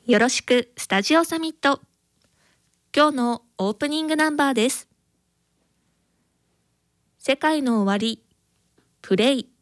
よろしくスタジオサミット。今日のオープニングナンバーです。世界の終わり、プレイ。